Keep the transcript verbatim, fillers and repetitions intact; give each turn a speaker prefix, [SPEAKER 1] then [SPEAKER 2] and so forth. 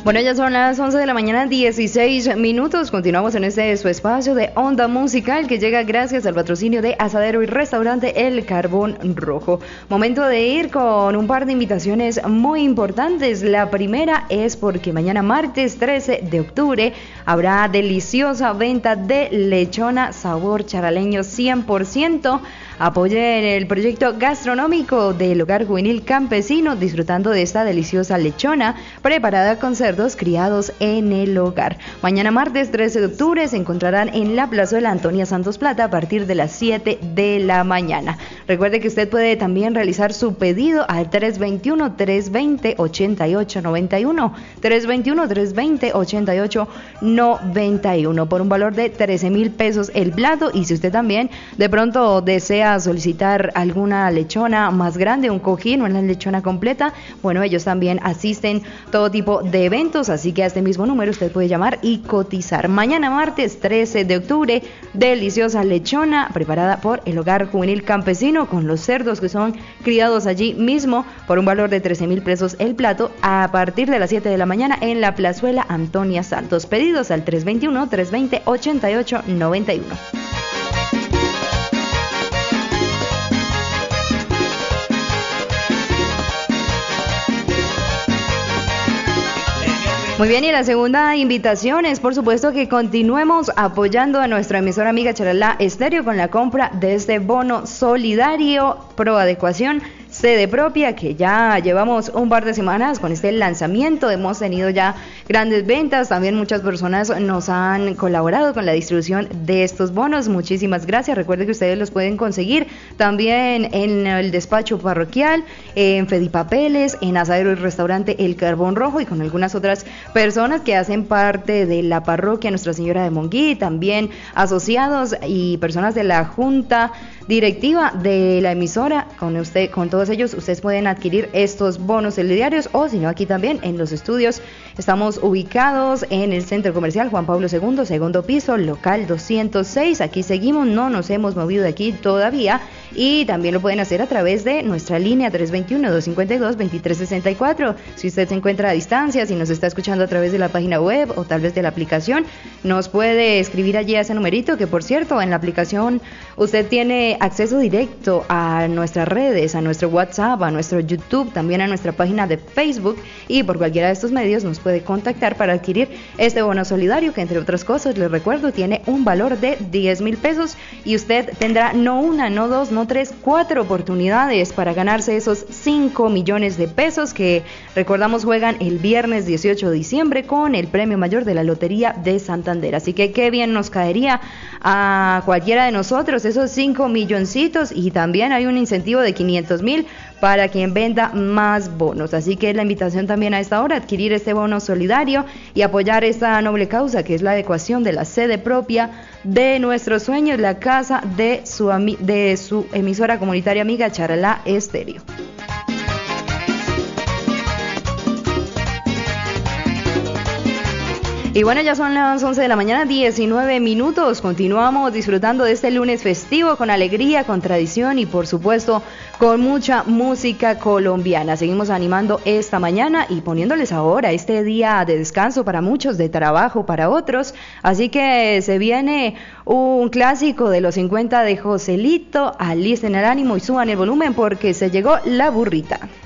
[SPEAKER 1] Bueno, ya son las once de la mañana, dieciséis minutos. Continuamos en este su espacio de Onda Musical que llega gracias al patrocinio de Asadero y Restaurante El Carbón Rojo. Momento de ir con un par de invitaciones muy importantes. La primera es porque mañana martes trece de octubre habrá deliciosa venta de lechona sabor charaleño cien por ciento. Apoyen el proyecto gastronómico del Hogar Juvenil Campesino disfrutando de esta deliciosa lechona preparada con cerdos criados en el hogar. Mañana martes trece de octubre se encontrarán en la plazuela Antonia Santos Plata a partir de las siete de la mañana. Recuerde que usted puede también realizar su pedido al tres dos uno, tres dos cero, ocho ocho nueve uno, tres dos uno, tres dos cero, ocho ocho nueve uno por un valor de trece mil pesos el plato. Y si usted también de pronto desea solicitar alguna lechona más grande, un cojín o una lechona completa, bueno, ellos también asisten todo tipo de eventos, así que a este mismo número usted puede llamar y cotizar. Mañana martes trece de octubre, deliciosa lechona preparada por el Hogar Juvenil Campesino con los cerdos que son criados allí mismo por un valor de trece mil pesos el plato a partir de las siete de la mañana en la plazuela Antonia Santos. Pedidos al tres dos uno, tres dos cero, ocho ocho nueve uno. Muy bien, y la segunda invitación es por supuesto que continuemos apoyando a nuestra emisora amiga Charalá Estéreo con la compra de este bono solidario pro adecuación sede propia, que ya llevamos un par de semanas con este lanzamiento, hemos tenido ya grandes ventas, también muchas personas nos han colaborado con la distribución de estos bonos, muchísimas gracias. Recuerden que ustedes los pueden conseguir también en el despacho parroquial, en Fedipapeles, en Asadero y Restaurante El Carbón Rojo y con algunas otras personas que hacen parte de la parroquia Nuestra Señora de Monguí, también asociados y personas de la junta directiva de la emisora. Con usted, con todos ellos ustedes pueden adquirir estos bonos solidarios, o si no, aquí también en los estudios. Estamos ubicados en el Centro Comercial Juan Pablo segundo, segundo piso, local doscientos seis. Aquí seguimos, no nos hemos movido de aquí todavía, y también lo pueden hacer a través de nuestra línea tres dos uno, dos cinco dos, dos tres seis cuatro. Si usted se encuentra a distancia, si nos está escuchando a través de la página web o tal vez de la aplicación, nos puede escribir allí a ese numerito, que por cierto en la aplicación usted tiene acceso directo a nuestras redes, a nuestro WhatsApp, a nuestro YouTube, también a nuestra página de Facebook, y por cualquiera de estos medios nos puede contactar para adquirir este bono solidario que, entre otras cosas, les recuerdo, tiene un valor de diez mil pesos y usted tendrá no una, no dos, no tres, cuatro oportunidades para ganarse esos cinco millones de pesos que, recordamos, juegan el viernes dieciocho de diciembre con el premio mayor de la Lotería de Santander. Así que qué bien nos caería a cualquiera de nosotros esos cinco milloncitos, y también hay un incentivo de quinientos mil para quien venda más bonos. Así que la invitación también a esta hora, adquirir este bono solidario y apoyar esta noble causa que es la adecuación de la sede propia de nuestros sueños, la casa de su, de su emisora comunitaria amiga Charalá Estéreo. Y bueno, ya son las once de la mañana, diecinueve minutos. Continuamos disfrutando de este lunes festivo con alegría, con tradición y por supuesto con mucha música colombiana. Seguimos animando esta mañana y poniéndoles ahora este día de descanso para muchos, de trabajo para otros. Así que se viene un clásico de los cincuenta de Joselito. Alisten el ánimo y suban el volumen porque se llegó la burrita.